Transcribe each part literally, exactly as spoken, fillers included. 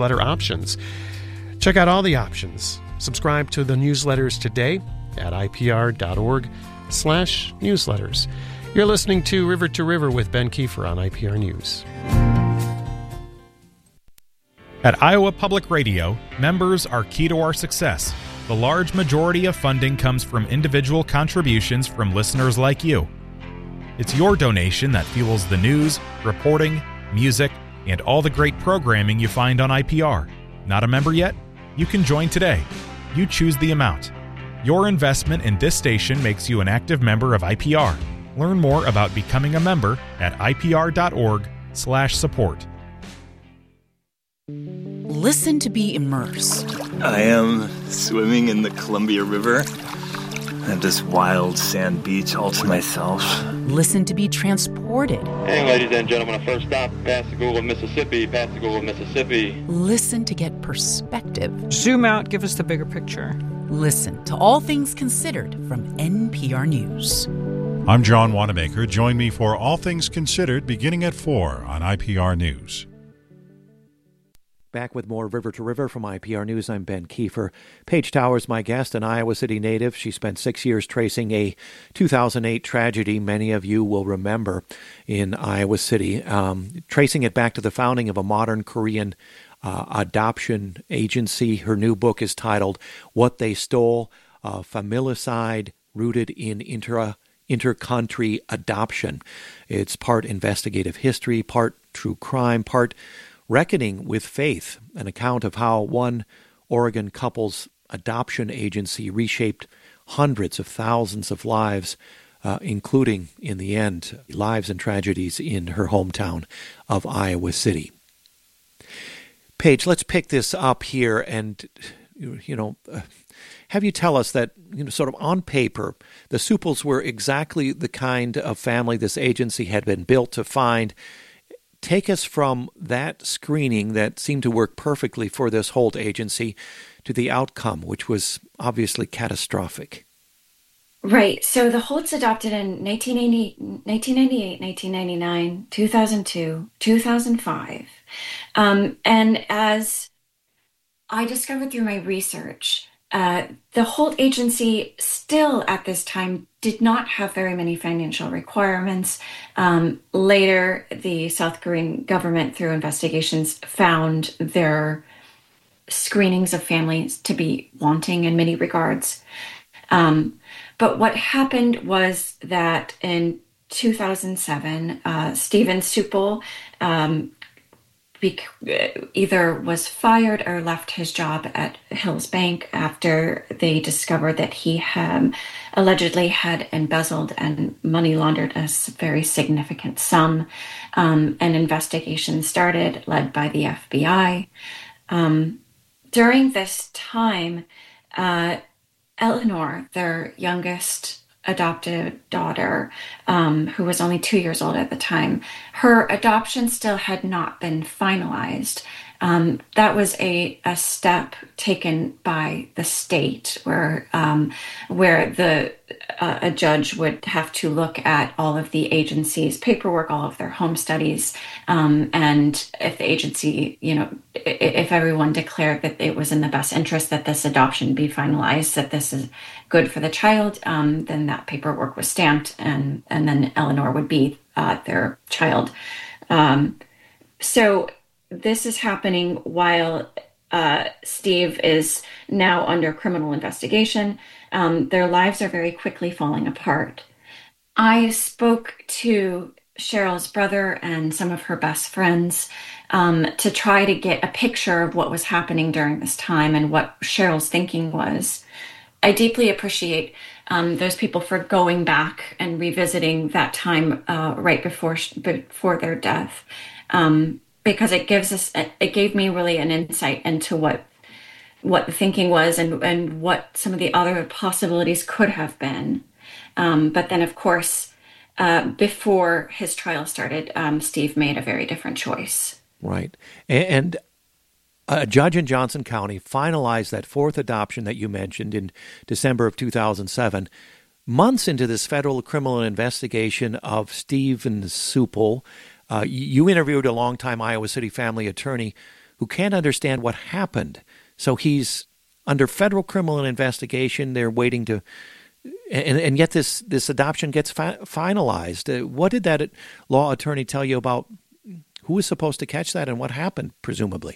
newsletter options. Check out all the options. Subscribe to the newsletters today at ipr.org slash newsletters. You're listening to River to River with Ben Kiefer on I P R News. At Iowa Public Radio, members are key to our success. The large majority of funding comes from individual contributions from listeners like you. It's your donation that fuels the news, reporting, music, and all the great programming you find on I P R. Not a member yet? You can join today. You choose the amount. Your investment in this station makes you an active member of I P R. Learn more about becoming a member at ipr.org slash support. Listen to be immersed. I am swimming in the Columbia River. I have this wild sand beach all to myself. Listen to be transported. Hey, ladies and gentlemen, our first stop, Pascagoula, Mississippi, Pascagoula, Mississippi. Listen to get perspective. Zoom out, give us the bigger picture. Listen to All Things Considered from N P R News. I'm John Wanamaker. Join me for All Things Considered beginning at four on I P R News. Back with more River to River from I P R News, I'm Ben Kiefer. Paige Towers, my guest, an Iowa City native. She spent six years tracing a two thousand eight tragedy many of you will remember in Iowa City, um, tracing it back to the founding of a modern Korean uh, adoption agency. Her new book is titled What They Stole, uh, Familicide Rooted in Intra Inter-Country Adoption. It's part investigative history, part true crime, part reckoning with faith, an account of how one Oregon couple's adoption agency reshaped hundreds of thousands of lives, uh, including, in the end, lives and tragedies in her hometown of Iowa City. Paige, let's pick this up here and, you know, uh, have you tell us that, you know, sort of on paper, the Supples were exactly the kind of family this agency had been built to find. Take us from that screening that seemed to work perfectly for this Holt agency to the outcome, which was obviously catastrophic. Right. So the Holts adopted in nineteen eighty, nineteen ninety-eight, nineteen ninety-nine, two thousand two, two thousand five. Um, and as I discovered through my research, Uh, the Holt agency still at this time did not have very many financial requirements. Um, later, the South Korean government, through investigations, found their screenings of families to be wanting in many regards. Um, but what happened was that in two thousand seven, uh, Steven Supple um, Bec- either was fired or left his job at Hills Bank after they discovered that he had allegedly had embezzled and money laundered a very significant sum. Um, an investigation started, led by the F B I. Um, during this time, uh, Eleanor, their youngest adopted daughter, um, who was only two years old at the time, her adoption still had not been finalized. Um, that was a, a step taken by the state where um, where the uh, a judge would have to look at all of the agency's paperwork, all of their home studies, um, and if the agency, you know, if everyone declared that it was in the best interest that this adoption be finalized, that this is good for the child, um, then that paperwork was stamped, and and then Eleanor would be uh, their child. Um, so. This is happening while uh, Steve is now under criminal investigation. Um, their lives are very quickly falling apart. I spoke to Cheryl's brother and some of her best friends um, to try to get a picture of what was happening during this time and what Cheryl's thinking was. I deeply appreciate um, those people for going back and revisiting that time uh, right before before their death. Um, because it gives us, it gave me really an insight into what what the thinking was and, and what some of the other possibilities could have been. Um, but then, of course, uh, before his trial started, um, Steve made a very different choice. Right. And a judge in Johnson County finalized that fourth adoption that you mentioned in December of two thousand seven, months into this federal criminal investigation of Steven Supple. Uh, you interviewed a longtime Iowa City family attorney who can't understand what happened. So he's under federal criminal investigation. They're waiting to, and, and yet this, this adoption gets fi- finalized. Uh, what did that law attorney tell you about who was supposed to catch that and what happened, presumably?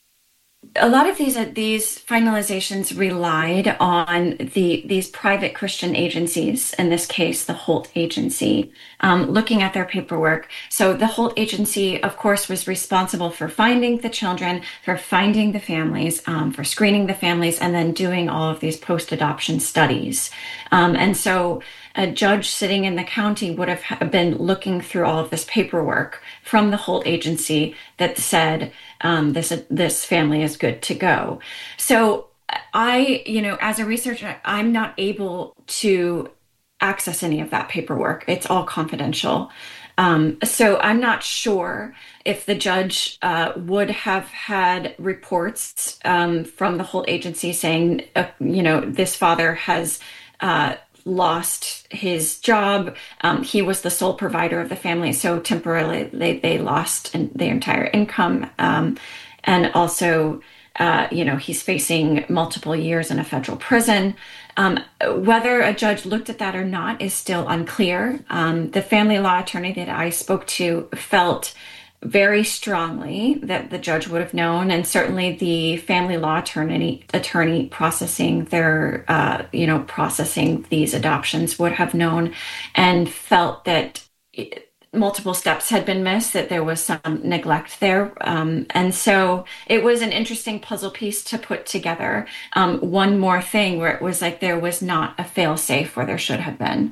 A lot of these uh, these finalizations relied on the these private Christian agencies, in this case, the Holt Agency, um, looking at their paperwork. So the Holt Agency, of course, was responsible for finding the children, for finding the families, um, for screening the families, and then doing all of these post-adoption studies. Um, and so a judge sitting in the county would have been looking through all of this paperwork from the Holt Agency that said um, this this family is good to go. So I, you know, as a researcher, I'm not able to access any of that paperwork. It's all confidential. Um, so I'm not sure if the judge uh, would have had reports um, from the Holt Agency saying, uh, you know, this father has uh, lost his job. Um, he was the sole provider of the family, so temporarily they, they lost in, their entire income. Um, and also, uh, you know, he's facing multiple years in a federal prison. Um, whether a judge looked at that or not is still unclear. Um, the family law attorney that I spoke to felt very strongly that the judge would have known, and certainly the family law attorney attorney processing their, uh, you know, processing these adoptions would have known, and felt that it, multiple steps had been missed, that there was some neglect there. Um, and so it was an interesting puzzle piece to put together. Um, one more thing where it was like there was not a fail-safe where there should have been.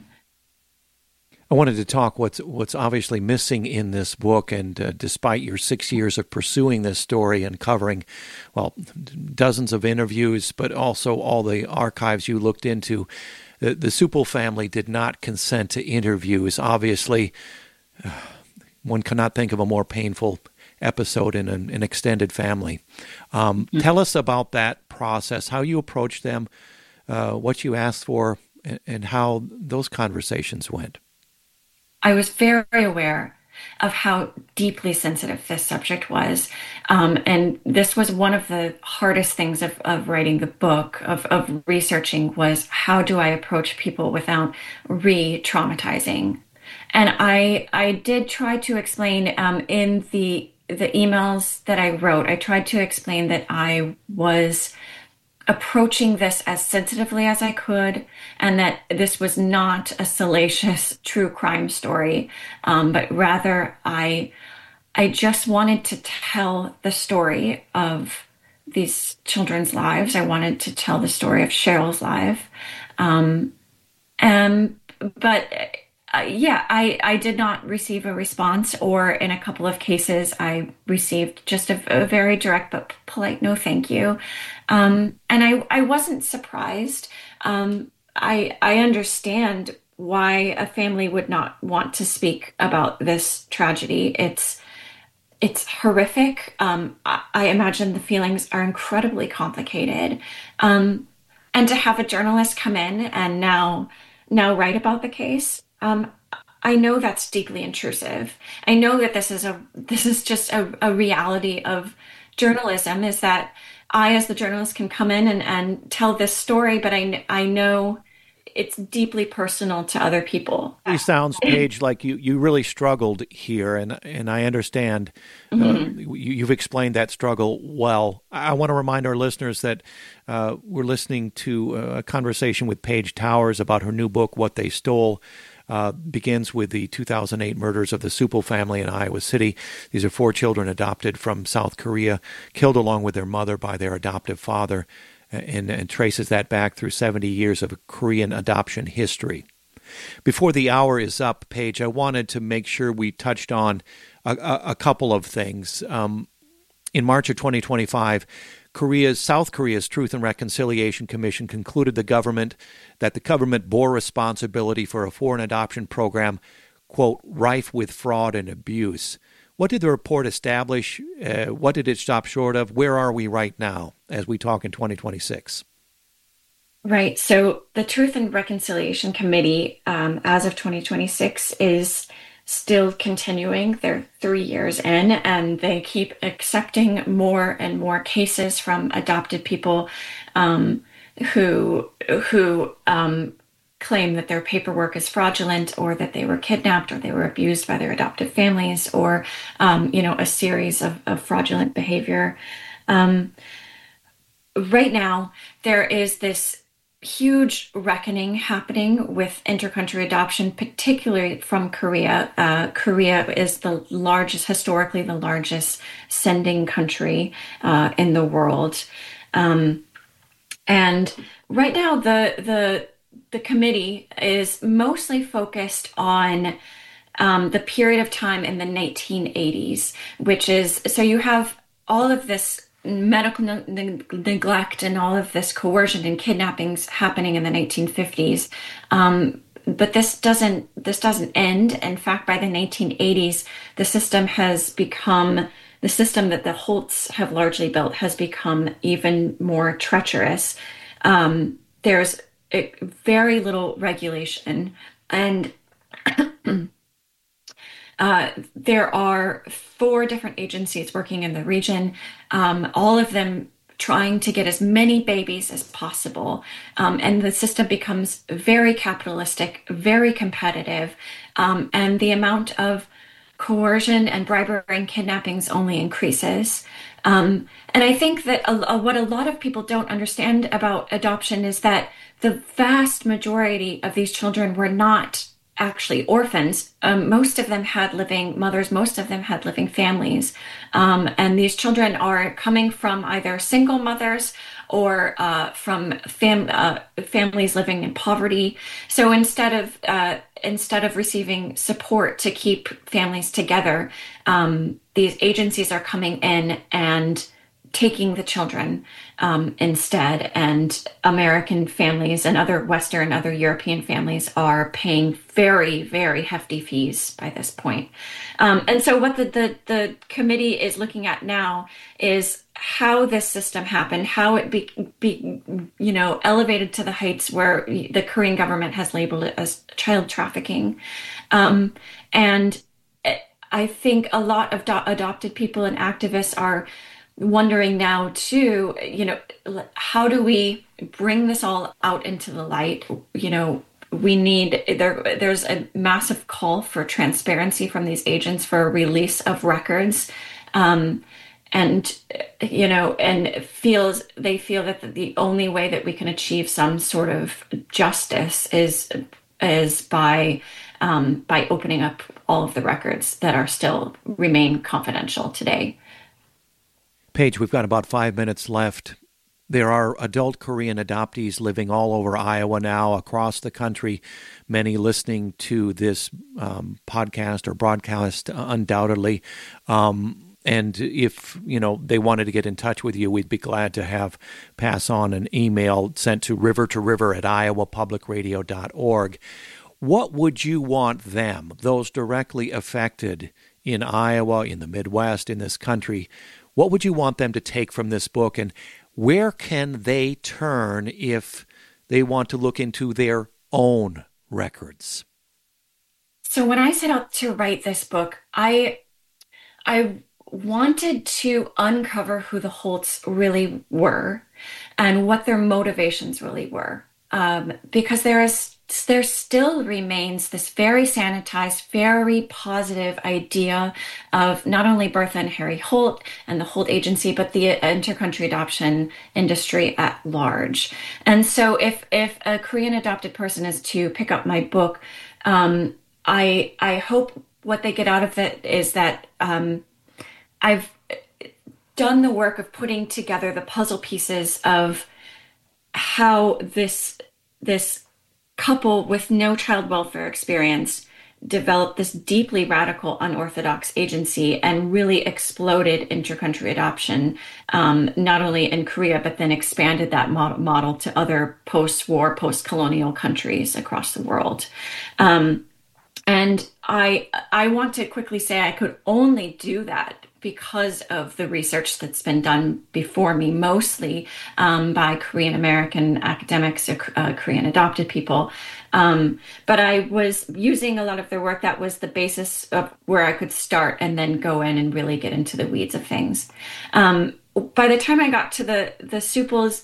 I wanted to talk what's what's obviously missing in this book, and uh, despite your six years of pursuing this story and covering, well, dozens of interviews, but also all the archives you looked into, the, the Supple family did not consent to interviews. Obviously, uh, one cannot think of a more painful episode in an, an extended family. Um, mm-hmm. Tell us about that process, how you approached them, uh, what you asked for, and, and how those conversations went. I was very aware of how deeply sensitive this subject was. Um, and this was one of the hardest things of, of writing the book, of, of researching, was how do I approach people without re-traumatizing? And I I did try to explain um, in the the emails that I wrote, I tried to explain that I was approaching this as sensitively as I could, and that this was not a salacious true crime story, um, but rather I, I just wanted to tell the story of these children's lives. I wanted to tell the story of Cheryl's life, um, and but uh, yeah, I I did not receive a response, or in a couple of cases, I received just a, a very direct but polite no, thank you. Um, and I, I wasn't surprised. Um, I, I understand why a family would not want to speak about this tragedy. It's, it's horrific. Um, I, I imagine the feelings are incredibly complicated. Um, and to have a journalist come in and now, now write about the case, um, I know that's deeply intrusive. I know that this is a, this is just a, a reality of journalism, is that I, as the journalist, can come in and, and tell this story, but I, I know it's deeply personal to other people. It sounds, Paige, like you, you really struggled here, and and I understand. Mm-hmm. Uh, you, you've explained that struggle well. I want to remind our listeners that uh, we're listening to a conversation with Paige Towers about her new book, What They Stole. Uh, begins with the two thousand eight murders of the Supple family in Iowa City. These are four children adopted from South Korea, killed along with their mother by their adoptive father, and, and traces that back through seventy years of Korean adoption history. Before the hour is up, Paige, I wanted to make sure we touched on a, a, a couple of things. Um, in March of twenty twenty-five, Korea's South Korea's Truth and Reconciliation Commission concluded the government that the government bore responsibility for a foreign adoption program, quote, rife with fraud and abuse. What did the report establish? Uh, what did it stop short of? Where are we right now as we talk in twenty twenty-six? Right. So the Truth and Reconciliation Committee, um, as of twenty twenty-six, is still continuing. They're three years in, and they keep accepting more and more cases from adopted people um, who who um, claim that their paperwork is fraudulent, or that they were kidnapped, or they were abused by their adoptive families, or um, you know, a series of, of fraudulent behavior. Um, right now, there is this huge reckoning happening with intercountry adoption, particularly from Korea. Uh, Korea is the largest, historically the largest sending country uh, in the world. Um, and right now, the the the committee is mostly focused on um, the period of time in the nineteen eighties, which is, so you have all of this medical ne- neglect and all of this coercion and kidnappings happening in the nineteen fifties. Um, but this doesn't this doesn't end. In fact, by the nineteen eighties, the system has become, the system that the Holts have largely built has become even more treacherous. Um, there's a, very little regulation, and Uh, there are four different agencies working in the region, um, all of them trying to get as many babies as possible. Um, and the system becomes very capitalistic, very competitive, um, and the amount of coercion and bribery and kidnappings only increases. Um, and I think that a, a, what a lot of people don't understand about adoption is that the vast majority of these children were not actually orphans. Um, most of them had living mothers, most of them had living families. Um, and these children are coming from either single mothers or uh, from fam- uh, families living in poverty. So instead of uh, instead of receiving support to keep families together, um, these agencies are coming in and taking the children um, instead, and American families and other Western, other European families are paying very, very hefty fees by this point. Um, and so what the, the, the committee is looking at now is how this system happened, how it be, be, you know, elevated to the heights where the Korean government has labeled it as child trafficking. Um, and I think a lot of do- adopted people and activists are wondering now too, you know, how do we bring this all out into the light? You know, we need, there. there's a massive call for transparency from these agents for release of records. Um, and, you know, and feels, they feel that the only way that we can achieve some sort of justice is, is by, um, by opening up all of the records that are still remain confidential today. Paige, we've got about five minutes left. There are adult Korean adoptees living all over Iowa now, across the country, many listening to this um, podcast or broadcast, uh, undoubtedly. Um, and if, you know, they wanted to get in touch with you, we'd be glad to have pass on an email sent to river to river at iowa public radio dot org. What would you want them, those directly affected in Iowa, in the Midwest, in this country, what would you want them to take from this book, and where can they turn if they want to look into their own records? So when I set out to write this book, I I wanted to uncover who the Holts really were and what their motivations really were, um, because there is there still remains this very sanitized, very positive idea of not only Bertha and Harry Holt and the Holt Agency, but the intercountry adoption industry at large. And so if if a Korean adopted person is to pick up my book, um, I I hope what they get out of it is that um, I've done the work of putting together the puzzle pieces of how this this couple with no child welfare experience developed this deeply radical, unorthodox agency and really exploded intercountry adoption, um, not only in Korea, but then expanded that model, model to other post-war, post-colonial countries across the world. Um, and I, I want to quickly say I could only do that because of the research that's been done before me, mostly um, by Korean American academics, or uh, Korean adopted people. Um, but I was using a lot of their work. That was the basis of where I could start and then go in and really get into the weeds of things. Um, by the time I got to the the Supples,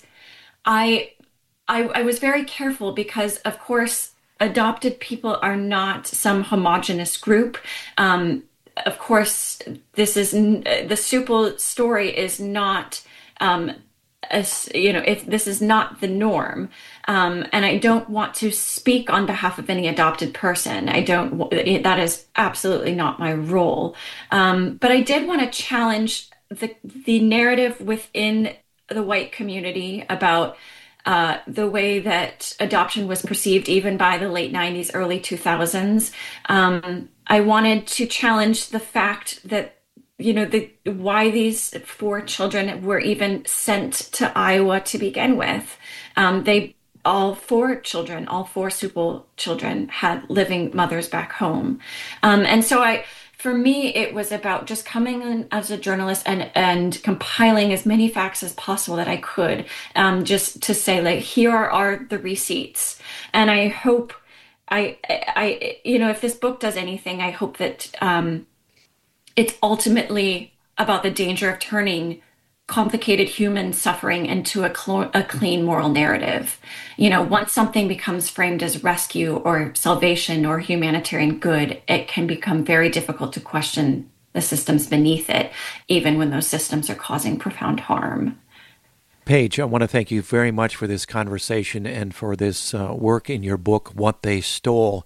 I, I I was very careful because, of course, adopted people are not some homogenous group. Um, of course, this is the Supple story is not, um, as, you know, if this is not the norm. Um, and I don't want to speak on behalf of any adopted person. I don't, that is absolutely not my role. Um, but I did want to challenge the, the narrative within the white community about Uh, the way that adoption was perceived even by the late nineties, early two thousands. Um, I wanted to challenge the fact that, you know, the, why these four children were even sent to Iowa to begin with. Um, they, all four children, all four Supple children had living mothers back home. Um, and so I, For me, it was about just coming in as a journalist and, and compiling as many facts as possible that I could, um, just to say, like, here are the receipts. And I hope, I, I, you know, if this book does anything, I hope that um, it's ultimately about the danger of turning complicated human suffering into a, cl- a clean moral narrative. You know, once something becomes framed as rescue or salvation or humanitarian good, it can become very difficult to question the systems beneath it, even when those systems are causing profound harm. Paige, I want to thank you very much for this conversation and for this uh, work in your book, What They Stole.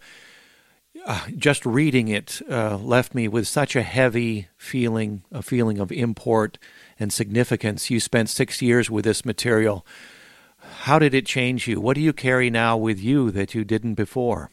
Uh, just reading it uh, left me with such a heavy feeling, a feeling of import and significance. You spent six years with this material. How did it change you? What do you carry now with you that you didn't before?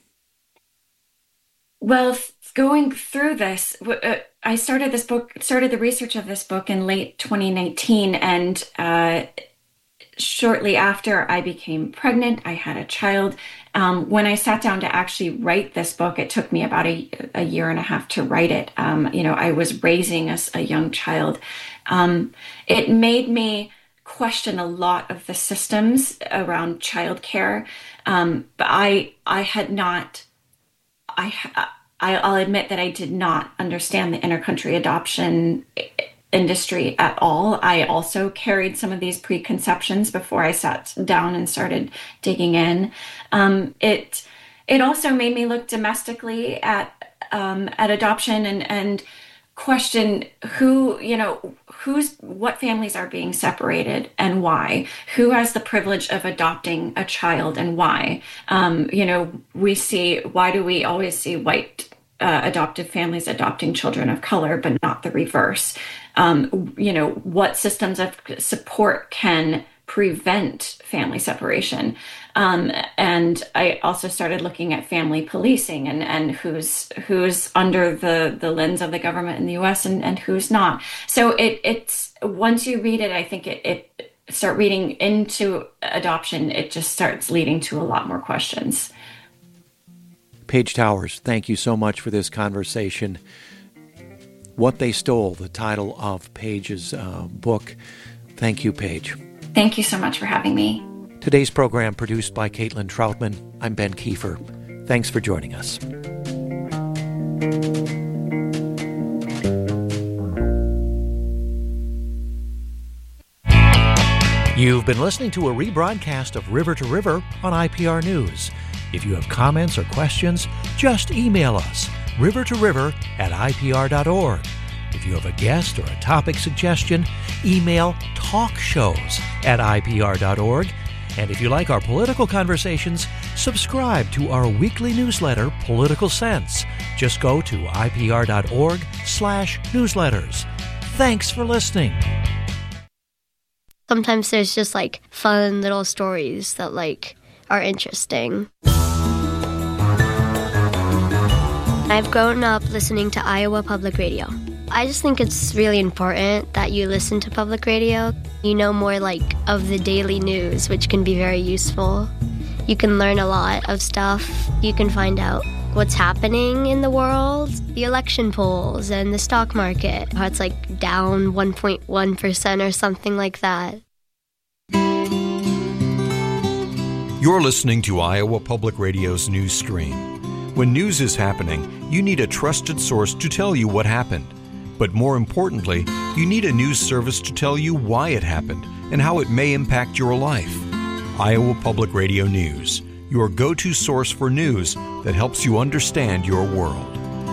Well, going through this, uh, I started this book, started the research of this book in late twenty nineteen, and uh, shortly after I became pregnant, I had a child. Um, when I sat down to actually write this book, it took me about a, a year and a half to write it. Um, you know, I was raising a, a young child. Um, it made me question a lot of the systems around childcare. Um, but I, I had not, I, I, I'll admit that I did not understand the intercountry adoption industry at all. I also carried some of these preconceptions before I sat down and started digging in. Um, it, it also made me look domestically at, um, at adoption and, and question who, you know, who's, what families are being separated and why, who has the privilege of adopting a child and why. Um, you know, we see, why do we always see white uh, adoptive families adopting children of color, but not the reverse? Um, you know, what systems of support can prevent family separation? Um, and I also started looking at family policing and, and who's who's under the, the lens of the government in the U S and, and who's not. So it it's once you read it, I think it, it start reading into adoption, it just starts leading to a lot more questions. Paige Towers, thank you so much for this conversation. What They Stole, the title of Paige's uh, book. Thank you, Paige. Thank you so much for having me. Today's program produced by Caitlin Troutman. I'm Ben Kiefer. Thanks for joining us. You've been listening to a rebroadcast of River to River on I P R News. If you have comments or questions, just email us, river to river at I P R dot org. If you have a guest or a topic suggestion, email talkshows at I P R dot org. And if you like our political conversations, subscribe to our weekly newsletter, Political Sense. Just go to I P R dot org slash newsletters. Thanks for listening. Sometimes there's just like fun little stories that like are interesting. I've grown up listening to Iowa Public Radio. I just think it's really important that you listen to public radio. You know more like of the daily news, which can be very useful. You can learn a lot of stuff. You can find out what's happening in the world, the election polls and the stock market, how it's like down one point one percent or something like that. You're listening to Iowa Public Radio's news stream. When news is happening, you need a trusted source to tell you what happened. But more importantly, you need a news service to tell you why it happened and how it may impact your life. Iowa Public Radio News, your go-to source for news that helps you understand your world.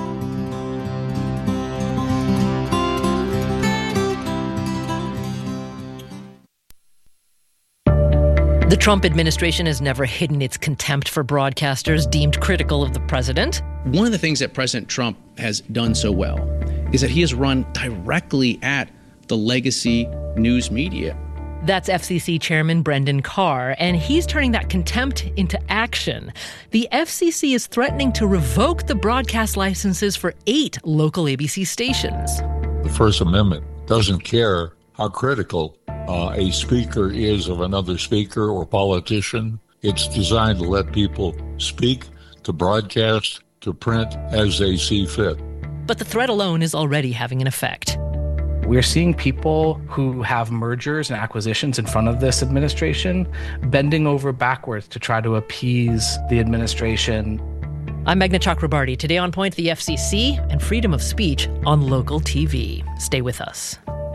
The Trump administration has never hidden its contempt for broadcasters deemed critical of the president. One of the things that President Trump has done so well is that he has run directly at the legacy news media. That's F C C Chairman Brendan Carr, and he's turning that contempt into action. The F C C is threatening to revoke the broadcast licenses for eight local A B C stations. The First Amendment doesn't care how critical uh, a speaker is of another speaker or politician. It's designed to let people speak, to broadcast, to print as they see fit. But the threat alone is already having an effect. We're seeing people who have mergers and acquisitions in front of this administration bending over backwards to try to appease the administration. I'm Meghna Chakrabarti. Today on Point, the F C C and freedom of speech on local T V. Stay with us.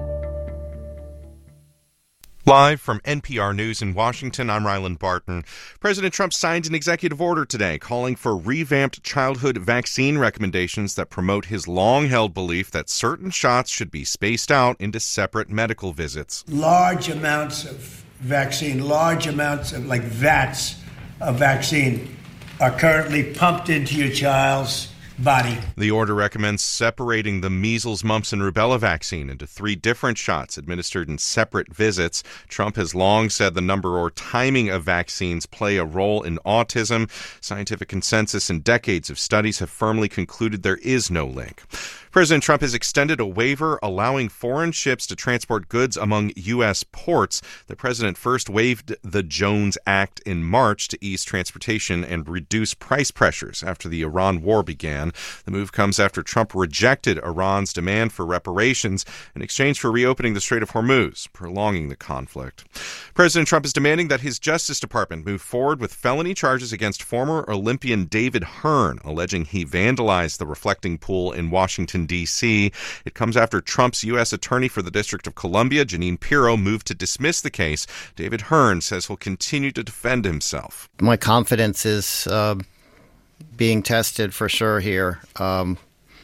Live from N P R News in Washington, I'm Ryland Barton. President Trump signed an executive order today calling for revamped childhood vaccine recommendations that promote his long-held belief that certain shots should be spaced out into separate medical visits. Large amounts of vaccine, large amounts of, like vats of vaccine are currently pumped into your child's body. The order recommends separating the measles, mumps, and rubella vaccine into three different shots administered in separate visits. Trump has long said the number or timing of vaccines play a role in autism. Scientific consensus and decades of studies have firmly concluded there is no link. President Trump has extended a waiver allowing foreign ships to transport goods among U S ports. The president first waived the Jones Act in March to ease transportation and reduce price pressures after the Iran war began. The move comes after Trump rejected Iran's demand for reparations in exchange for reopening the Strait of Hormuz, prolonging the conflict. President Trump is demanding that his Justice Department move forward with felony charges against former Olympian David Hearn, alleging he vandalized the reflecting pool in Washington, D C It comes after Trump's U S Attorney for the District of Columbia, Jeanine Pirro, moved to dismiss the case. David Hearn says he'll continue to defend himself. My confidence is uh, being tested for sure here um,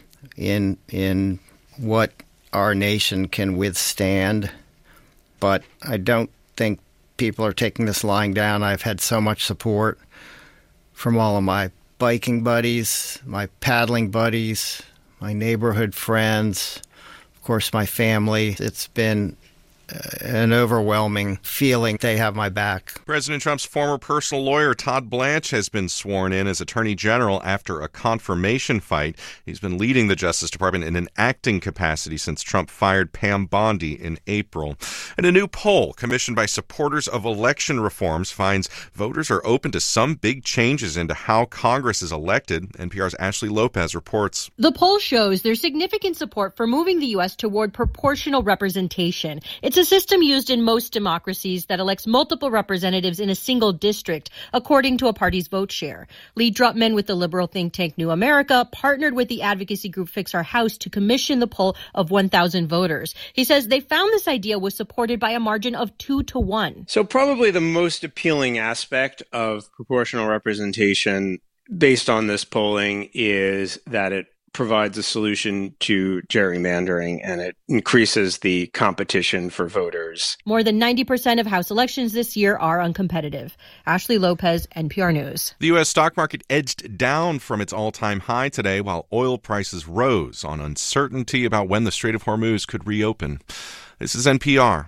in in what our nation can withstand, but I don't think people are taking this lying down. I've had so much support from all of my biking buddies, my paddling buddies, my neighborhood friends, of course, my family. It's been an overwhelming feeling they have my back. President Trump's former personal lawyer, Todd Blanche, has been sworn in as Attorney General after a confirmation fight. He's been leading the Justice Department in an acting capacity since Trump fired Pam Bondi in April. And a new poll commissioned by supporters of election reforms finds voters are open to some big changes into how Congress is elected. N P R's Ashley Lopez reports. The poll shows there's significant support for moving the U S toward proportional representation. It's a system used in most democracies that elects multiple representatives in a single district, according to a party's vote share. Lee Drutman with the liberal think tank New America partnered with the advocacy group Fix Our House to commission the poll of one thousand voters. He says they found this idea was supported by a margin of two to one. So probably the most appealing aspect of proportional representation based on this polling is that it provides a solution to gerrymandering and it increases the competition for voters. More than ninety percent of House elections this year are uncompetitive. Ashley Lopez, N P R News. The U S stock market edged down from its all-time high today while oil prices rose on uncertainty about when the Strait of Hormuz could reopen. This is N P R.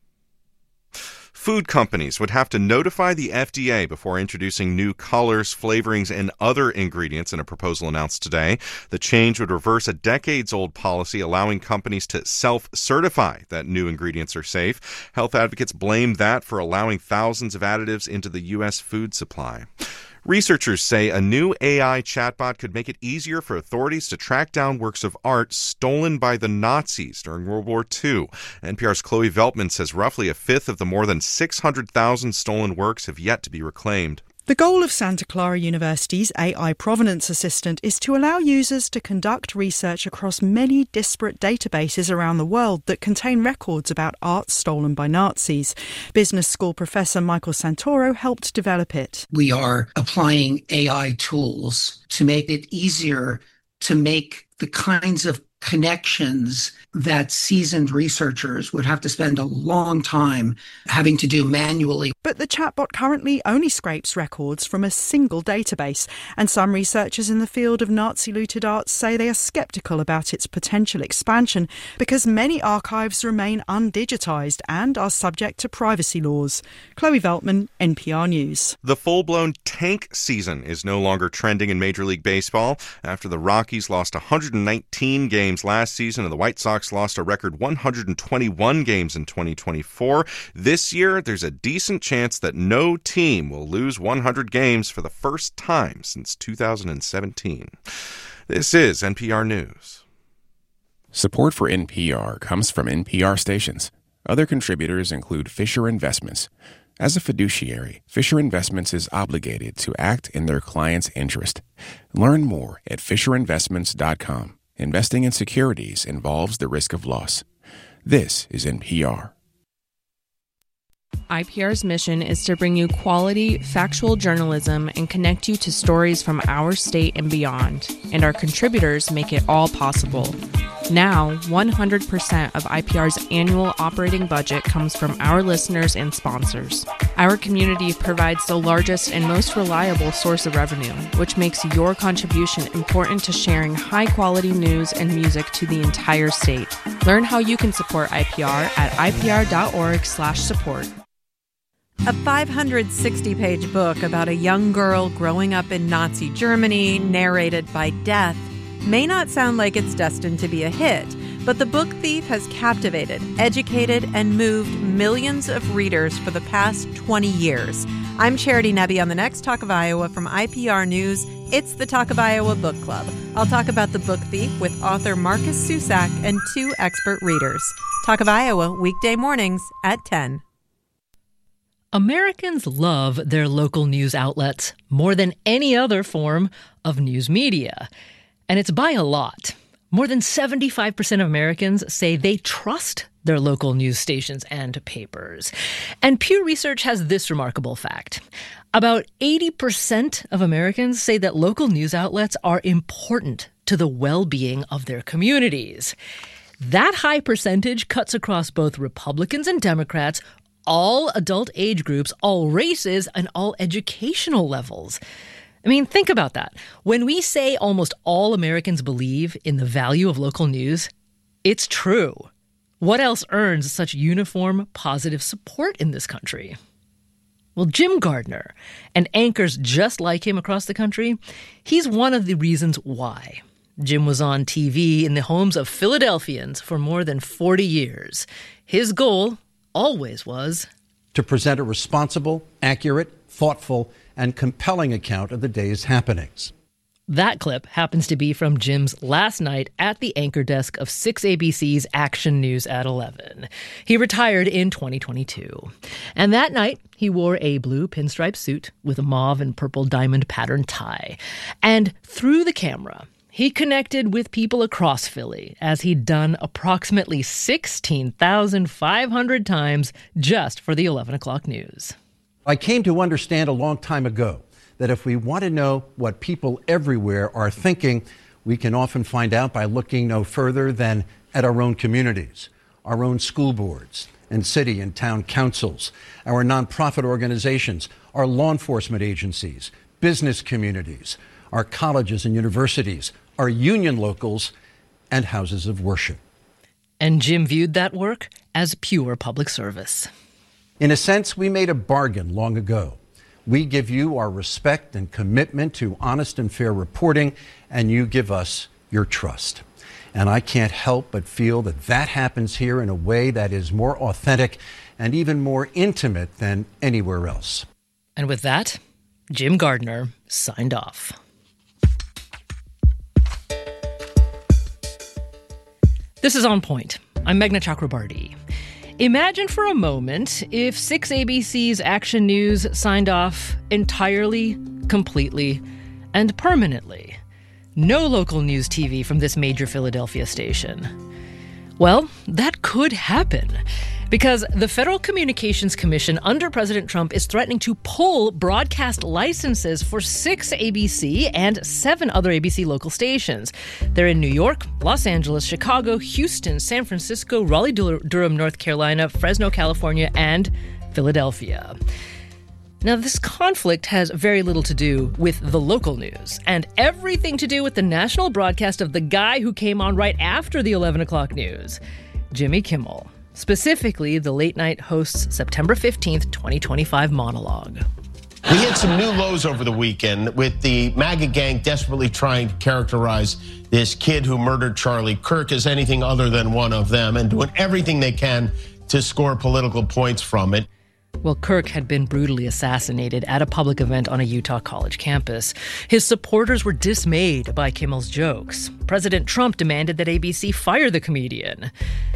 Food companies would have to notify the F D A before introducing new colors, flavorings, and other ingredients in a proposal announced today. The change would reverse a decades-old policy allowing companies to self-certify that new ingredients are safe. Health advocates blame that for allowing thousands of additives into the U S food supply. Researchers say a new A I chatbot could make it easier for authorities to track down works of art stolen by the Nazis during World War Two. N P R's Chloe Veltman says roughly a fifth of the more than six hundred thousand stolen works have yet to be reclaimed. The goal of Santa Clara University's A I Provenance Assistant is to allow users to conduct research across many disparate databases around the world that contain records about art stolen by Nazis. Business school professor Michael Santoro helped develop it. We are applying A I tools to make it easier to make the kinds of connections that seasoned researchers would have to spend a long time having to do manually. But the chatbot currently only scrapes records from a single database, and some researchers in the field of Nazi-looted art say they are sceptical about its potential expansion because many archives remain undigitized and are subject to privacy laws. Chloe Veltman, N P R News. The full-blown tank season is no longer trending in Major League Baseball after the Rockies lost one hundred nineteen games last season and the White Sox lost a record one hundred twenty-one games in twenty twenty-four. This year, there's a decent chance that no team will lose one hundred games for the first time since two thousand seventeen. This is N P R News. Support for N P R comes from N P R stations. Other contributors include Fisher Investments. As a fiduciary, Fisher Investments is obligated to act in their client's interest. Learn more at fisher investments dot com. Investing in securities involves the risk of loss. This is N P R. I P R's mission is to bring you quality, factual journalism and connect you to stories from our state and beyond. And our contributors make it all possible. Now, one hundred percent of I P R's annual operating budget comes from our listeners and sponsors. Our community provides the largest and most reliable source of revenue, which makes your contribution important to sharing high-quality news and music to the entire state. Learn how you can support I P R at I P R dot org slash support. A five hundred sixty page book about a young girl growing up in Nazi Germany, narrated by Death, may not sound like it's destined to be a hit, but The Book Thief has captivated, educated, and moved millions of readers for the past twenty years. I'm Charity Nebbe on the next Talk of Iowa from I P R News. It's the Talk of Iowa Book Club. I'll talk about The Book Thief with author Marcus Susak and two expert readers. Talk of Iowa, weekday mornings at ten. Americans love their local news outlets more than any other form of news media. And it's by a lot. More than seventy-five percent of Americans say they trust their local news stations and papers. And Pew Research has this remarkable fact. About eighty percent of Americans say that local news outlets are important to the well-being of their communities. That high percentage cuts across both Republicans and Democrats, all adult age groups, all races, and all educational levels. I mean, think about that. When we say almost all Americans believe in the value of local news, it's true. What else earns such uniform, positive support in this country? Well, Jim Gardner, and anchors just like him across the country, he's one of the reasons why. Jim was on T V in the homes of Philadelphians for more than forty years. His goal always was to present a responsible, accurate, thoughtful, and compelling account of the day's happenings. That clip happens to be from Jim's last night at the anchor desk of six A B C's Action News at eleven. He retired in twenty twenty-two. And that night, he wore a blue pinstripe suit with a mauve and purple diamond patterned tie. And through the camera, he connected with people across Philly, as he'd done approximately sixteen thousand five hundred times just for the eleven o'clock news. I came to understand a long time ago that if we want to know what people everywhere are thinking, we can often find out by looking no further than at our own communities, our own school boards and city and town councils, our nonprofit organizations, our law enforcement agencies, business communities, our colleges and universities, our union locals, and houses of worship. And Jim viewed that work as pure public service. In a sense, we made a bargain long ago. We give you our respect and commitment to honest and fair reporting, and you give us your trust. And I can't help but feel that that happens here in a way that is more authentic and even more intimate than anywhere else. And with that, Jim Gardner, signed off. This is On Point. I'm Meghna Chakrabarty. Imagine for a moment if six A B C's Action News signed off entirely, completely, and permanently. No local news T V from this major Philadelphia station. Well, that could happen, because the Federal Communications Commission under President Trump is threatening to pull broadcast licenses for six A B C and seven other A B C local stations. They're in New York, Los Angeles, Chicago, Houston, San Francisco, Raleigh-Durham, North Carolina, Fresno, California, and Philadelphia. Now, this conflict has very little to do with the local news and everything to do with the national broadcast of the guy who came on right after the eleven o'clock news, Jimmy Kimmel. Specifically, the late-night host's September fifteenth, twenty twenty-five monologue. We hit some new lows over the weekend with the MAGA gang desperately trying to characterize this kid who murdered Charlie Kirk as anything other than one of them and doing everything they can to score political points from it. Well, Kirk had been brutally assassinated at a public event on a Utah college campus. His supporters were dismayed by Kimmel's jokes. President Trump demanded that A B C fire the comedian.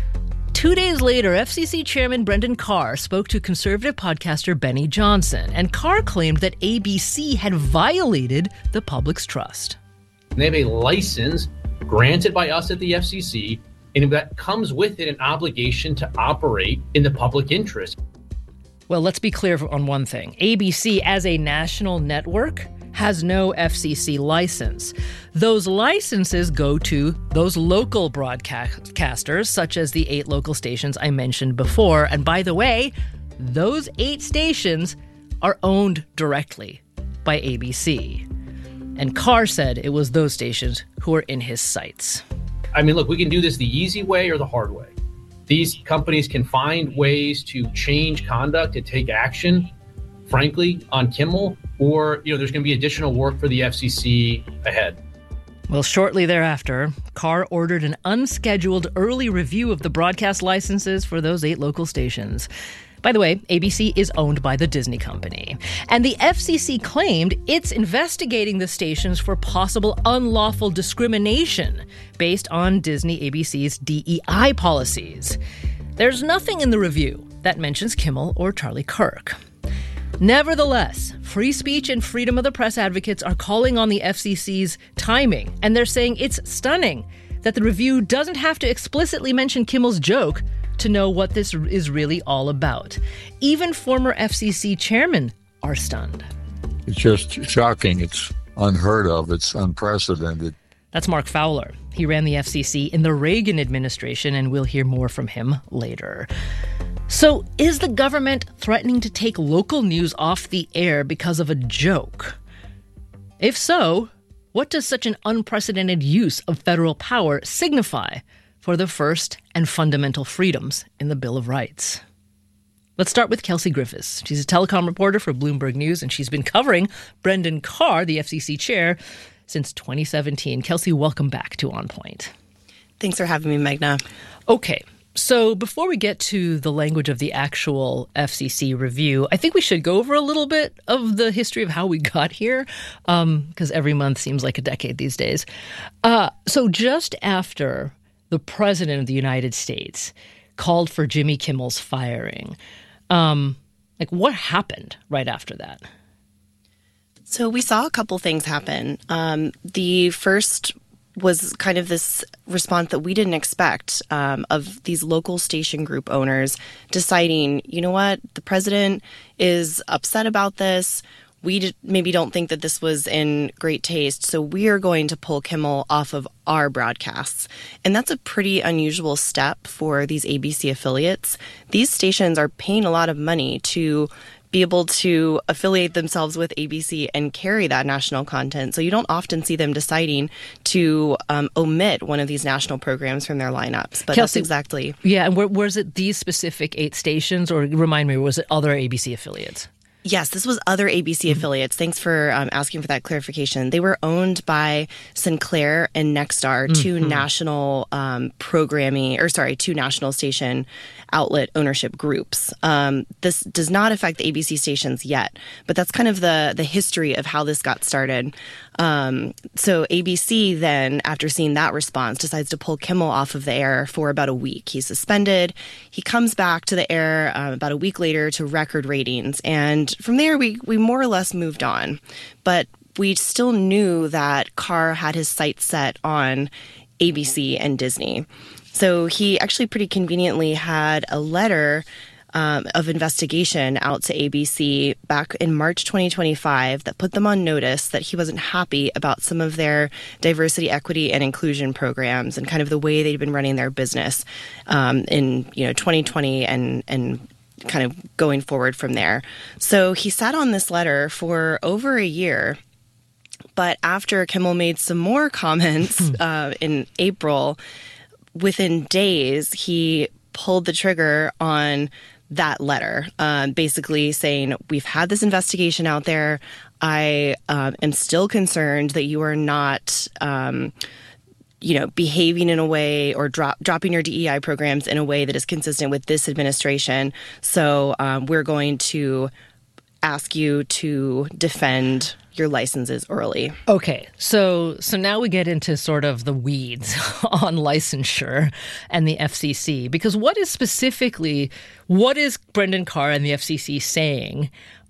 Two days later, F C C Chairman Brendan Carr spoke to conservative podcaster Benny Johnson, and Carr claimed that A B C had violated the public's trust. They have a license granted by us at the F C C, and that comes with it an obligation to operate in the public interest. Well, let's be clear on one thing. A B C, as a national network, has no F C C license. Those licenses go to those local broadcasters, such as the eight local stations I mentioned before. And by the way, those eight stations are owned directly by A B C. And Carr said it was those stations who were in his sights. I mean, look, we can do this the easy way or the hard way. These companies can find ways to change conduct and take action, frankly, on Kimmel, or, you know, there's going to be additional work for the F C C ahead. Well, shortly thereafter, Carr ordered an unscheduled early review of the broadcast licenses for those eight local stations. By the way, A B C is owned by the Disney company. And the F C C claimed it's investigating the stations for possible unlawful discrimination based on Disney A B C's D E I policies. There's nothing in the review that mentions Kimmel or Charlie Kirk. Nevertheless, free speech and freedom of the press advocates are calling on the F C C's timing, and they're saying it's stunning that the review doesn't have to explicitly mention Kimmel's joke to know what this is really all about. Even former F C C chairmen are stunned. It's just shocking. It's unheard of. It's unprecedented. That's Mark Fowler. He ran the F C C in the Reagan administration, and we'll hear more from him later. So, is the government threatening to take local news off the air because of a joke? If so, what does such an unprecedented use of federal power signify for the first and fundamental freedoms in the Bill of Rights? Let's start with Kelsey Griffiths. She's a telecom reporter for Bloomberg News, and she's been covering Brendan Carr, the F C C chair, since twenty seventeen. Kelsey, welcome back to On Point. Thanks for having me, Meghna. Okay. So before we get to the language of the actual F C C review, I think we should go over a little bit of the history of how we got here, because um, every month seems like a decade these days. Uh, so just after the president of the United States called for Jimmy Kimmel's firing, um, like what happened right after that? So we saw a couple things happen. Um, the first was kind of this response that we didn't expect um, of these local station group owners deciding, you know what, the president is upset about this. We d- maybe don't think that this was in great taste, so we are going to pull Kimmel off of our broadcasts. And that's a pretty unusual step for these A B C affiliates. These stations are paying a lot of money to be able to affiliate themselves with A B C and carry that national content. So you don't often see them deciding to um, omit one of these national programs from their lineups. But Kelsey, that's exactly. Yeah, and where, was it these specific eight stations, or remind me, was it other A B C affiliates? Yes, this was other A B C mm-hmm. affiliates. Thanks for um, asking for that clarification. They were owned by Sinclair and Nexstar, mm-hmm. two national um, programming, or sorry, two national station outlet ownership groups. Um, this does not affect the A B C stations yet, but that's kind of the the history of how this got started. Um, so A B C then, after seeing that response, decides to pull Kimmel off of the air for about a week. He's suspended. He comes back to the air uh, about a week later to record ratings, and from there we we more or less moved on. But we still knew that Carr had his sights set on A B C and Disney. So he actually pretty conveniently had a letter um, of investigation out to A B C back in March twenty twenty-five that put them on notice that he wasn't happy about some of their diversity, equity, and inclusion programs and kind of the way they'd been running their business um, in you know twenty twenty and and kind of going forward from there. So he sat on this letter for over a year. But after Kimmel made some more comments uh, in April, within days, he pulled the trigger on that letter, um, basically saying, we've had this investigation out there. I um, am still concerned that you are not, um, you know, behaving in a way or drop, dropping your D E I programs in a way that is consistent with this administration. So um, we're going to ask you to defend your licenses early. Okay, so so now we get into sort of the weeds on licensure and the F C C, because what is specifically, what is Brendan Carr and the F C C saying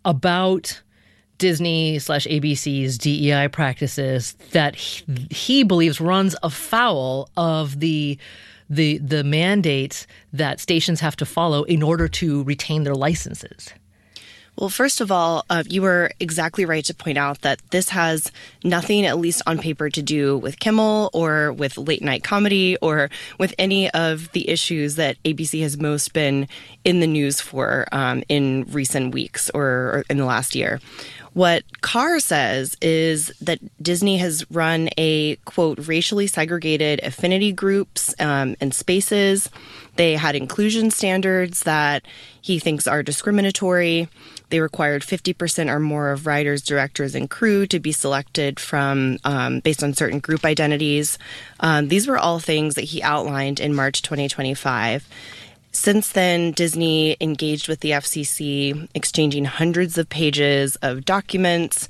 about Disney slash A B C's D E I practices that he, he believes runs afoul of the the the mandates that stations have to follow in order to retain their licenses? Well, first of all, uh, you were exactly right to point out that this has nothing, at least on paper, to do with Kimmel or with late night comedy or with any of the issues that A B C has most been in the news for um, in recent weeks or, or in the last year. What Carr says is that Disney has run a, quote, racially segregated affinity groups um, and spaces. They had inclusion standards that he thinks are discriminatory. They required fifty percent or more of writers, directors, and crew to be selected from um, based on certain group identities. Um, these were all things that he outlined in March twenty twenty-five. Since then, Disney engaged with the F C C, exchanging hundreds of pages of documents,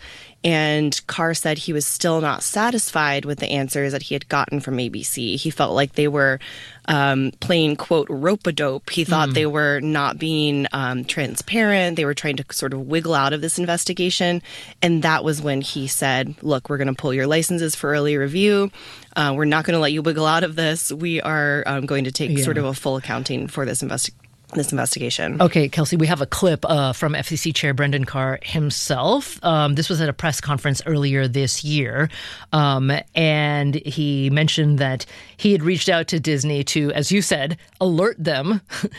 and Carr said he was still not satisfied with the answers that he had gotten from A B C. He felt like they were um, playing, quote, rope-a-dope. He thought mm. they were not being um, transparent. They were trying to sort of wiggle out of this investigation. And that was when he said, look, we're going to pull your licenses for early review. Uh, we're not going to let you wiggle out of this. We are um, going to take yeah. sort of a full accounting for this investigation. this investigation. Okay, Kelsey, we have a clip uh, from F C C Chair Brendan Carr himself. Um, this was at a press conference earlier this year, um, and he mentioned that he had reached out to Disney to, as you said, alert them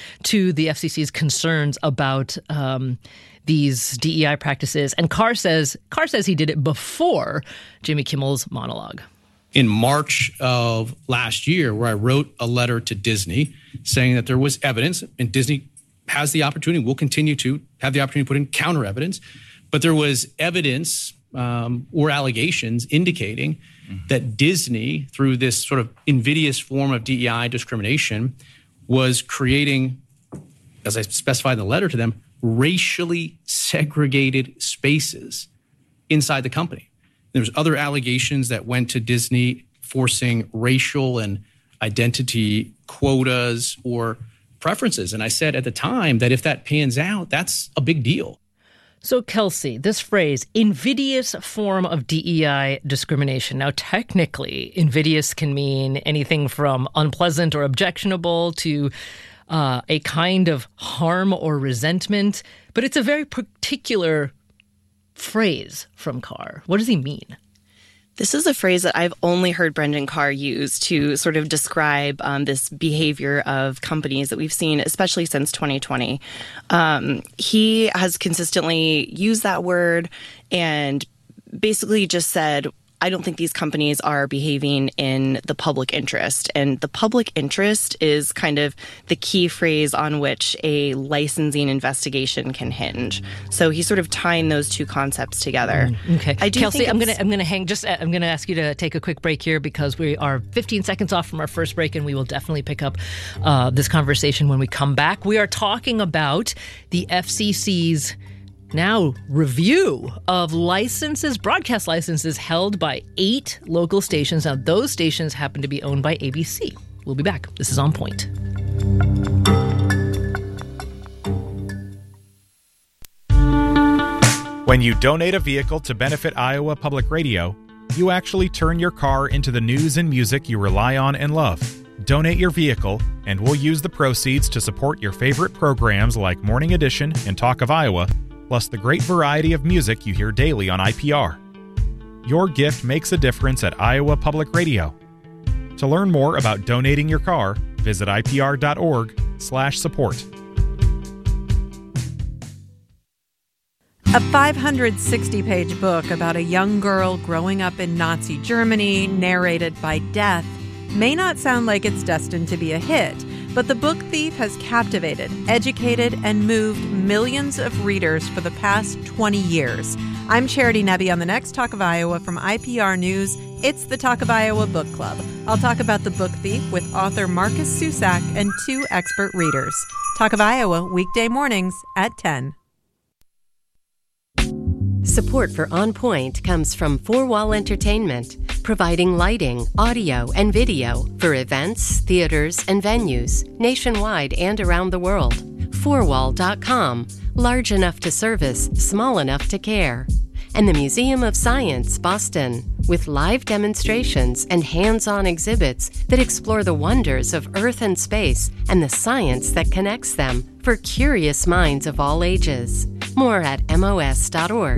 to the F C C's concerns about um, these D E I practices. And Carr says Carr says he did it before Jimmy Kimmel's monologue. In March of last year, where I wrote a letter to Disney saying that there was evidence, and Disney has the opportunity, will continue to have the opportunity to put in counter evidence, but there was evidence um, or allegations indicating mm-hmm. that Disney, through this sort of invidious form of D E I discrimination, was creating, as I specified in the letter to them, racially segregated spaces inside the company. There's other allegations that went to Disney forcing racial and identity quotas or preferences. And I said at the time that if that pans out, that's a big deal. So, Kelsey, this phrase, invidious form of D E I discrimination. Now, technically, invidious can mean anything from unpleasant or objectionable to uh, a kind of harm or resentment. But it's a very particular phrase from Carr. What does he mean? This is a phrase that I've only heard Brendan Carr use to sort of describe um, this behavior of companies that we've seen, especially since twenty twenty. Um, he has consistently used that word and basically just said, I don't think these companies are behaving in the public interest. And the public interest is kind of the key phrase on which a licensing investigation can hinge. So he's sort of tying those two concepts together. Mm, okay. I do Kelsey, think I'm going to I'm going to hang just I'm going to ask you to take a quick break here because we are fifteen seconds off from our first break, and we will definitely pick up uh, this conversation when we come back. We are talking about the F C C's now review of licenses, broadcast licenses held by eight local stations. Now, those stations happen to be owned by A B C. We'll be back. This is On Point. When you donate a vehicle to benefit Iowa Public Radio, you actually turn your car into the news and music you rely on and love. Donate your vehicle, and we'll use the proceeds to support your favorite programs like Morning Edition and Talk of Iowa, plus the great variety of music you hear daily on I P R. Your gift makes a difference at Iowa Public Radio. To learn more about donating your car, visit I P R dot org slash support. A five hundred sixty page book about a young girl growing up in Nazi Germany, narrated by Death, may not sound like it's destined to be a hit, but The Book Thief has captivated, educated, and moved millions of readers for the past twenty years. I'm Charity Nebbe on the next Talk of Iowa from I P R News. It's the Talk of Iowa Book Club. I'll talk about The Book Thief with author Marcus Susak and two expert readers. Talk of Iowa, weekday mornings at ten. Support for On Point comes from Four Wall Entertainment, providing lighting, audio, and video for events, theaters, and venues nationwide and around the world. four wall dot com, large enough to service, small enough to care. And the Museum of Science, Boston, with live demonstrations and hands-on exhibits that explore the wonders of Earth and space and the science that connects them for curious minds of all ages. More at M O S dot org.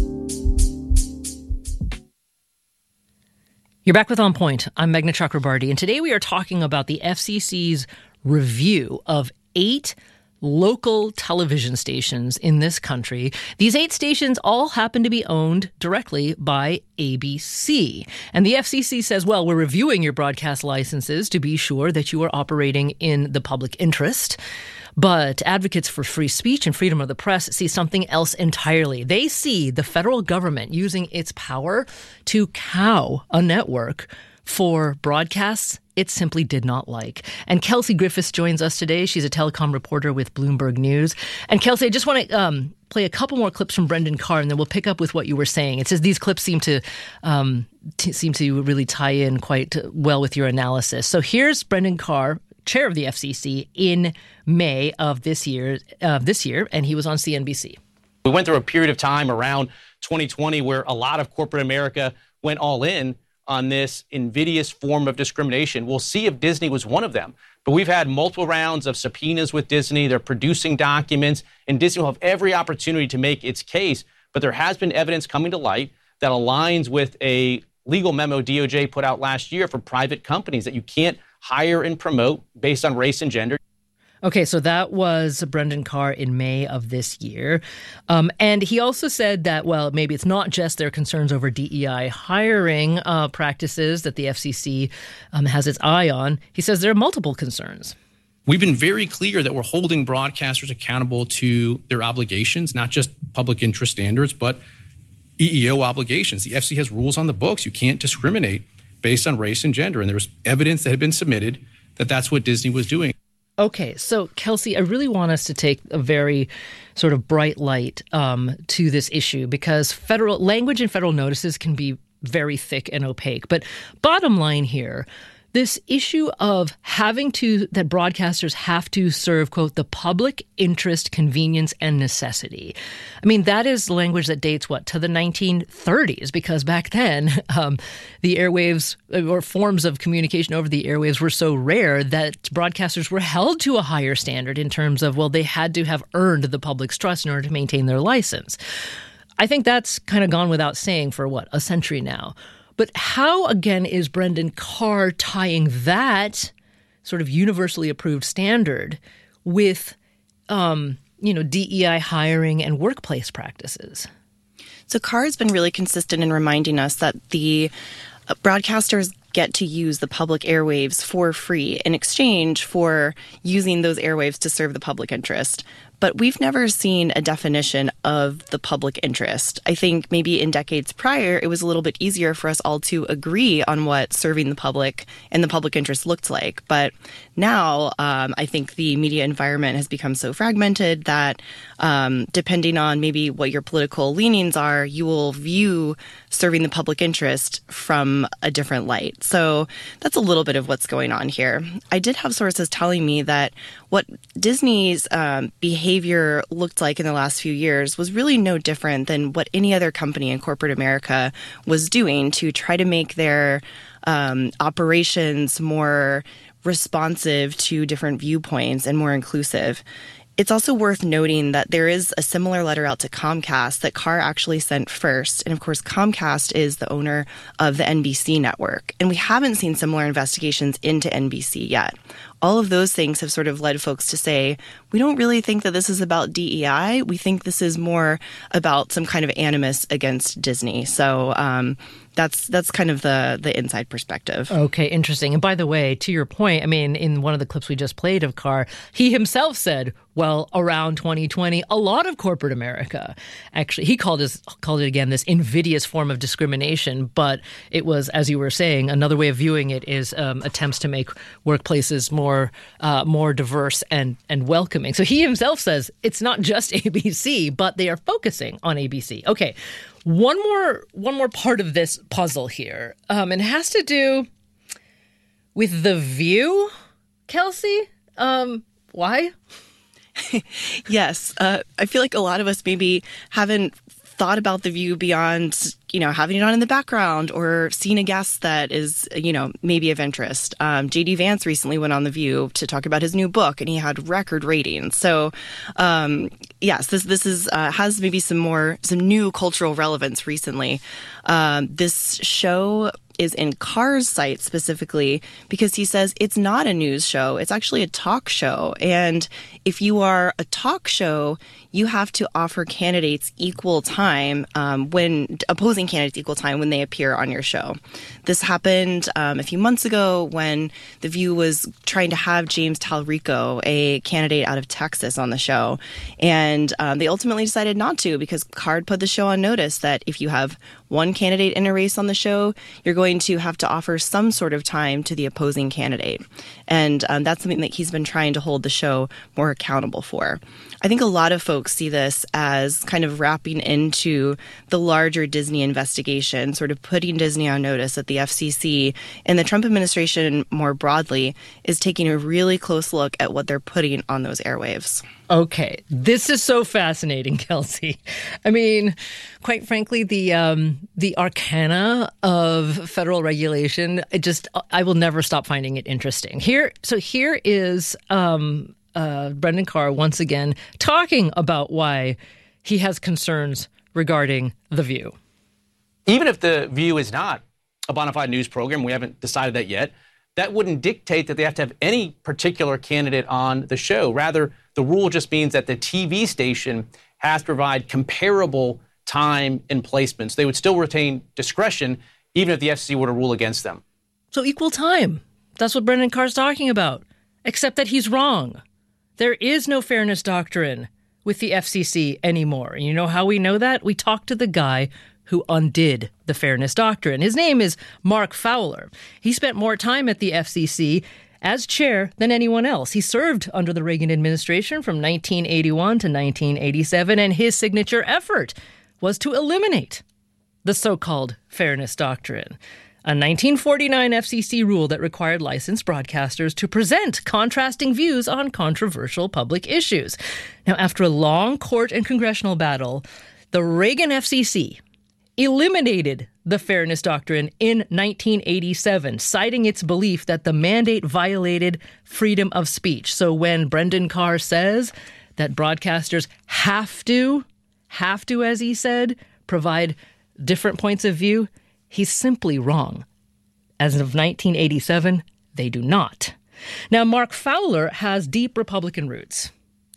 You're back with On Point. I'm Meghna Chakrabarty, and today we are talking about the F C C's review of eight local television stations in this country. These eight stations all happen to be owned directly by A B C. And the F C C says, well, we're reviewing your broadcast licenses to be sure that you are operating in the public interest. But advocates for free speech and freedom of the press see something else entirely. They see the federal government using its power to cow a network for broadcasts it simply did not like. And Kelsey Griffiths joins us today. She's a telecom reporter with Bloomberg News. And Kelsey, I just want to um, play a couple more clips from Brendan Carr, and then we'll pick up with what you were saying. It says these clips seem to um, t- seem to really tie in quite well with your analysis. So here's Brendan Carr, chair of the F C C, in May of this year, uh, this year, and he was on C N B C. We went through a period of time around twenty twenty where a lot of corporate America went all in on this invidious form of discrimination. We'll see if Disney was one of them. But we've had multiple rounds of subpoenas with Disney. They're producing documents, and Disney will have every opportunity to make its case. But there has been evidence coming to light that aligns with a legal memo D O J put out last year for private companies that you can't hire and promote based on race and gender. Okay, so that was Brendan Carr in May of this year. Um, and he also said that, well, maybe it's not just their concerns over D E I hiring uh, practices that the F C C um, has its eye on. He says there are multiple concerns. We've been very clear that we're holding broadcasters accountable to their obligations, not just public interest standards, but E E O obligations. The F C C has rules on the books. You can't discriminate based on race and gender. And there was evidence that had been submitted that that's what Disney was doing. Okay, so Kelsey, I really want us to take a very sort of bright light um, to this issue because federal language and federal notices can be very thick and opaque. But bottom line here, this issue of having to, that broadcasters have to serve, quote, the public interest, convenience, and necessity. I mean, that is language that dates, what, to the nineteen thirties, because back then um, the airwaves or forms of communication over the airwaves were so rare that broadcasters were held to a higher standard in terms of, well, they had to have earned the public's trust in order to maintain their license. I think that's kind of gone without saying for, what, a century now. But how, again, is Brendan Carr tying that sort of universally approved standard with, um, you know, D E I hiring and workplace practices? So Carr has been really consistent in reminding us that the broadcasters get to use the public airwaves for free in exchange for using those airwaves to serve the public interest. But we've never seen a definition of the public interest. I think maybe in decades prior, it was a little bit easier for us all to agree on what serving the public and the public interest looked like. But now um, I think the media environment has become so fragmented that um, depending on maybe what your political leanings are, you will view serving the public interest from a different light. So that's a little bit of what's going on here. I did have sources telling me that what Disney's um, behavior looked like in the last few years was really no different than what any other company in corporate America was doing to try to make their um, operations more responsive to different viewpoints and more inclusive. It's also worth noting that there is a similar letter out to Comcast that Carr actually sent first. And of course, Comcast is the owner of the N B C network. And we haven't seen similar investigations into N B C yet. All of those things have sort of led folks to say, we don't really think that this is about D E I. We think this is more about some kind of animus against Disney. So um, that's that's kind of the the inside perspective. Okay, interesting. And by the way, to your point, I mean, in one of the clips we just played of Carr, he himself said, well, around twenty twenty, a lot of corporate America, actually, he called, his, called it again this invidious form of discrimination. But it was, as you were saying, another way of viewing it is um, attempts to make workplaces more uh, more diverse and, and welcoming. So he himself says it's not just A B C, but they are focusing on A B C. Okay, one more one more part of this puzzle here. Um, it has to do with The View, Kelsey. Um, why? Yes. Uh, I feel like a lot of us maybe haven't thought about The View beyond, you know, having it on in the background or seeing a guest that is, you know, maybe of interest. Um, J D Vance recently went on The View to talk about his new book, and he had record ratings. So, um, yes, this this is uh, has maybe some more some new cultural relevance recently. Um, this show is in Carr's site specifically because he says it's not a news show. It's actually a talk show. And if you are a talk show, you have to offer candidates equal time um, when opposing candidates equal time when they appear on your show. This happened um, a few months ago when The View was trying to have James Talrico, a candidate out of Texas, on the show. And um, they ultimately decided not to because Carr put the show on notice that if you have one candidate in a race on the show, you're going to have to offer some sort of time to the opposing candidate. And um, that's something that he's been trying to hold the show more accountable for. I think a lot of folks see this as kind of wrapping into the larger Disney investigation, sort of putting Disney on notice that the F C C and the Trump administration more broadly is taking a really close look at what they're putting on those airwaves. Okay, this is so fascinating, Kelsey. I mean, quite frankly, the um, the arcana of federal regulation, it just I will never stop finding it interesting. Here, so here is um, uh, Brendan Carr once again talking about why he has concerns regarding The View. Even if The View is not a bona fide news program, we haven't decided that yet, that wouldn't dictate that they have to have any particular candidate on the show. Rather, the rule just means that the T V station has to provide comparable time and placements. They would still retain discretion, even if the F C C were to rule against them. So equal time. That's what Brendan Carr's talking about, except that he's wrong. There is no fairness doctrine with the F C C anymore. And you know how we know that? We talked to the guy who undid the fairness doctrine. His name is Mark Fowler. He spent more time at the F C C as chair than anyone else. He served under the Reagan administration from nineteen eighty-one to nineteen eighty-seven, and his signature effort was to eliminate the so-called fairness doctrine, a nineteen forty-nine F C C rule that required licensed broadcasters to present contrasting views on controversial public issues. Now, after a long court and congressional battle, the Reagan F C C eliminated the fairness doctrine in nineteen eighty-seven, citing its belief that the mandate violated freedom of speech. So when Brendan Carr says that broadcasters have to, have to, as he said, provide different points of view, he's simply wrong. As of nineteen eighty-seven, they do not. Now, Mark Fowler has deep Republican roots.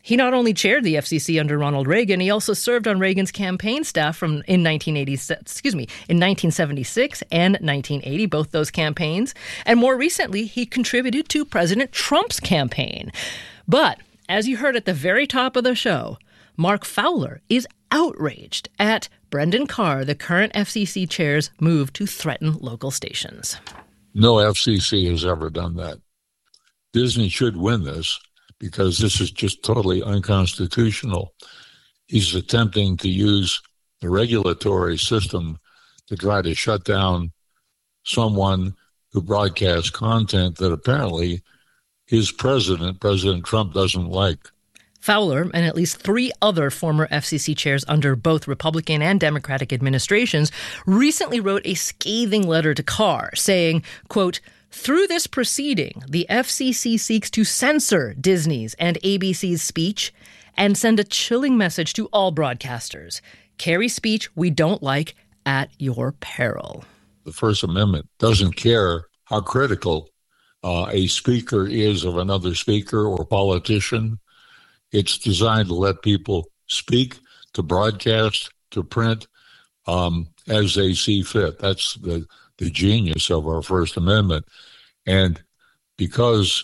He not only chaired the F C C under Ronald Reagan, he also served on Reagan's campaign staff from in nineteen eighty, excuse me, in nineteen seventy-six and nineteen eighty, both those campaigns. And more recently, he contributed to President Trump's campaign. But as you heard at the very top of the show, Mark Fowler is outraged at Brendan Carr, the current F C C chair's move to threaten local stations. No F C C has ever done that. Disney should win this, because this is just totally unconstitutional. He's attempting to use the regulatory system to try to shut down someone who broadcasts content that apparently his president, President Trump, doesn't like. Fowler and at least three other former F C C chairs under both Republican and Democratic administrations recently wrote a scathing letter to Carr saying, quote, "Through this proceeding, the F C C seeks to censor Disney's and A B C's speech and send a chilling message to all broadcasters. Carry speech we don't like at your peril." The First Amendment doesn't care how critical uh, a speaker is of another speaker or politician. It's designed to let people speak, to broadcast, to print um, as they see fit. That's the the genius of our First Amendment. And because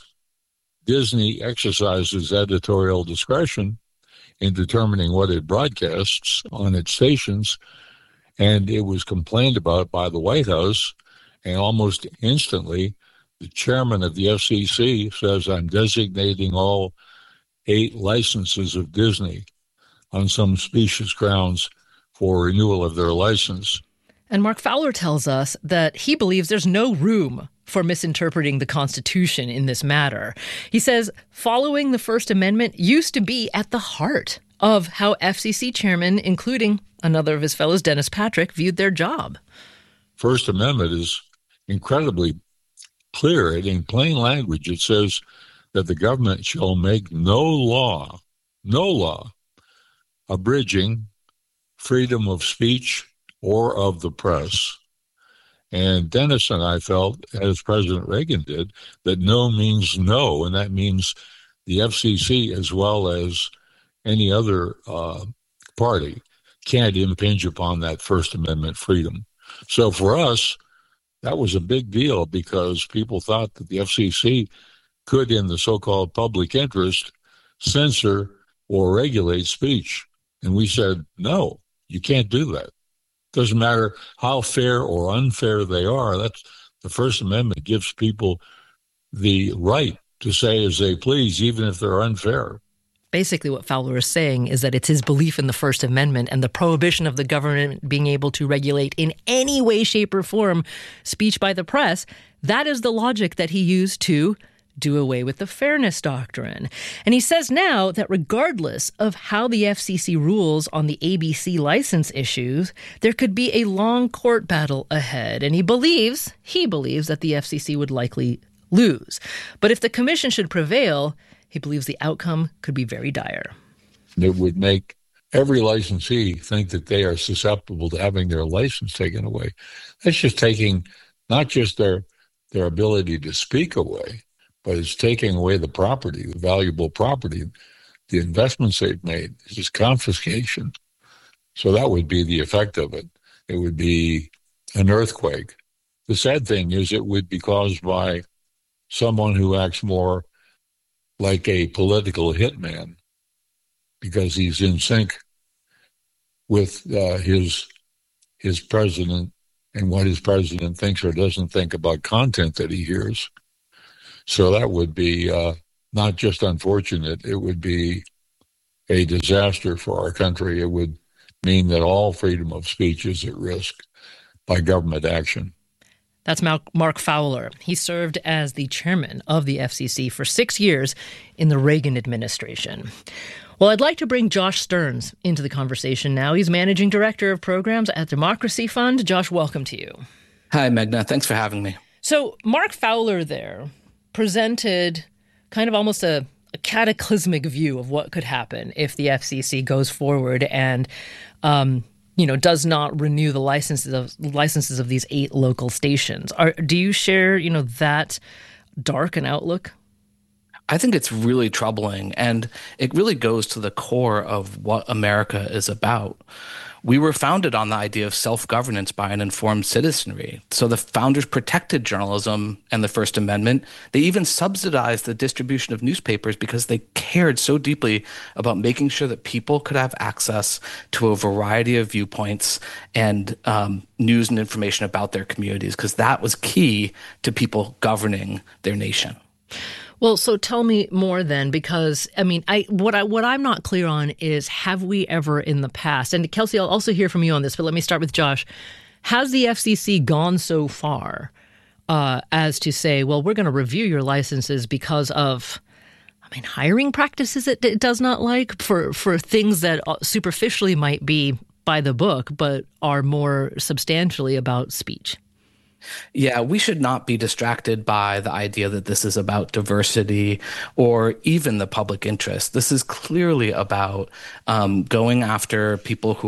Disney exercises editorial discretion in determining what it broadcasts on its stations, and it was complained about by the White House, and almost instantly, the chairman of the F C C says, "I'm designating all eight licenses of Disney on some specious grounds for renewal of their license." And Mark Fowler tells us that he believes there's no room for misinterpreting the Constitution in this matter. He says following the First Amendment used to be at the heart of how F C C chairmen, including another of his fellows, Dennis Patrick, viewed their job. First Amendment is incredibly clear. In plain language, it says that the government shall make no law, no law, abridging freedom of speech or of the press. And Dennis and I felt, as President Reagan did, that no means no, and that means the F C C, as well as any other uh, party, can't impinge upon that First Amendment freedom. So for us, that was a big deal, because people thought that the F C C could, in the so-called public interest, censor or regulate speech. And we said, no, you can't do that. Doesn't matter how fair or unfair they are. That's the First Amendment gives people the right to say as they please, even if they're unfair. Basically, what Fowler is saying is that it's his belief in the First Amendment and the prohibition of the government being able to regulate in any way, shape, or form speech by the press. That is the logic that he used to do away with the fairness doctrine. And he says now that regardless of how the F C C rules on the A B C license issues, there could be a long court battle ahead. And he believes, he believes that the F C C would likely lose. But if the commission should prevail, he believes the outcome could be very dire. It would make every licensee think that they are susceptible to having their license taken away. That's just taking not just their their ability to speak away, but it's taking away the property, the valuable property, the investments they've made. It's just confiscation. So that would be the effect of it. It would be an earthquake. The sad thing is it would be caused by someone who acts more like a political hitman, because he's in sync with uh, his his president and what his president thinks or doesn't think about content that he hears. So that would be uh, not just unfortunate, it would be a disaster for our country. It would mean that all freedom of speech is at risk by government action. That's Mark Fowler. He served as the chairman of the F C C for six years in the Reagan administration. Well, I'd like to bring Josh Stearns into the conversation now. He's managing director of programs at Democracy Fund. Josh, welcome to you. Hi, Meghna. Thanks for having me. So Mark Fowler there presented kind of almost a, a cataclysmic view of what could happen if the F C C goes forward and um, you know, does not renew the licenses of licenses of these eight local stations. Are, do you share, you know, that dark an outlook? I think it's really troubling, and it really goes to the core of what America is about. We were founded on the idea of self-governance by an informed citizenry. So the founders protected journalism and the First Amendment. They even subsidized the distribution of newspapers because they cared so deeply about making sure that people could have access to a variety of viewpoints and um, news and information about their communities, because that was key to people governing their nation. Well, so tell me more then, because I mean, I what I what I'm not clear on is, have we ever in the past? And Kelsey, I'll also hear from you on this, but let me start with Josh. Has the F C C gone so far uh, as to say, well, we're going to review your licenses because of, I mean, hiring practices it, it does not like for for things that superficially might be by the book, but are more substantially about speech? Yeah, we should not be distracted by the idea that this is about diversity or even the public interest. This is clearly about um, going after people who